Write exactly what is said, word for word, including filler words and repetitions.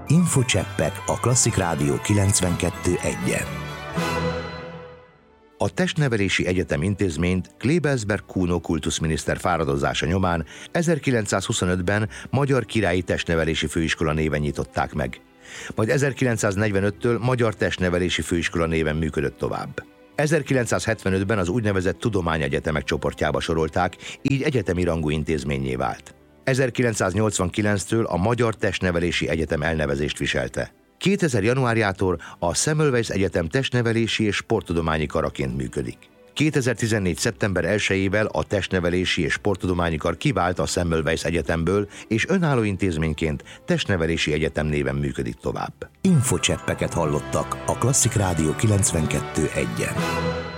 Infocseppek a Klasszik Rádió kilencvenkettő egyen. A Testnevelési Egyetem intézményt Klebelsberg Kuno kultuszminiszter fáradozása nyomán ezerkilencszázhuszonötben Magyar Királyi Testnevelési Főiskola néven nyitották meg. Majd ezerkilencszáznegyvenöttől Magyar Testnevelési Főiskola néven működött tovább. ezerkilencszázhetvenötben az úgynevezett tudományegyetemek csoportjába sorolták, így egyetemi rangú intézménnyé vált. ezerkilencszáznyolcvankilenctől a Magyar Testnevelési Egyetem elnevezést viselte. kétezer januárjától a Semmelweis Egyetem testnevelési és sporttudományi karaként működik. kétezer-tizennégy. szeptember elsejével a Testnevelési és Sporttudományi Kar kivált a Semmelweis Egyetemből, és önálló intézményként Testnevelési Egyetem néven működik tovább. Infocseppeket hallottak a Klasszik Rádió kilencvenkettő egyen.